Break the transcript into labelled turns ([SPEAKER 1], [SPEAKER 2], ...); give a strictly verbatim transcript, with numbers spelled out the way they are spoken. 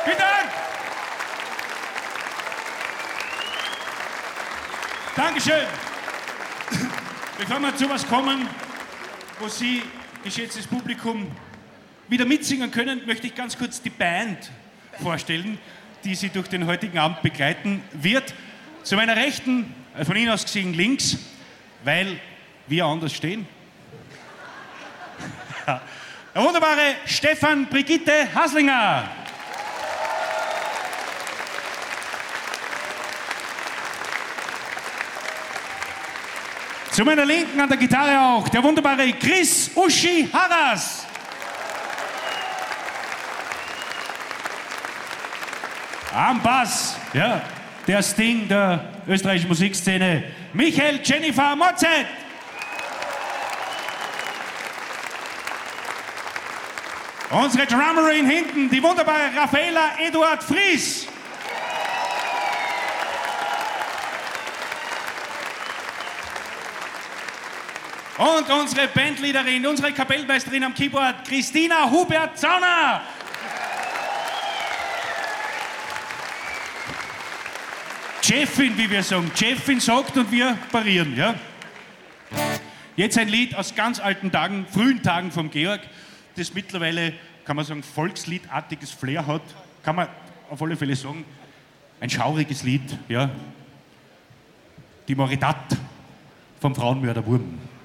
[SPEAKER 1] Vielen Dank! Dankeschön! Bevor wir zu was kommen, wo Sie, geschätztes Publikum, wieder mitsingen können, möchte ich ganz kurz die Band vorstellen, die Sie durch den heutigen Abend begleiten wird. Zu meiner Rechten, von Ihnen aus gesehen links, weil wir anders stehen. Der wunderbare Stefan Brigitte Haslinger. Zu meiner Linken an der Gitarre auch der wunderbare Chris Uschi Harras. Am Bass, ja, der Sting der österreichischen Musikszene, Michael Jennifer Mozet. Unsere Drummerin hinten, die wunderbare Raffaella Eduard Fries. Und unsere Bandleaderin, unsere Kapellmeisterin am Keyboard, Christina Hubert-Zauner. Chefin, wie wir sagen. Chefin sagt und wir parieren, ja? Jetzt ein Lied aus ganz alten Tagen, frühen Tagen vom Georg, das mittlerweile, kann man sagen, volksliedartiges Flair hat. Kann man auf alle Fälle sagen. Ein schauriges Lied, ja? Die Moridat vom Frauenmörder Wurm.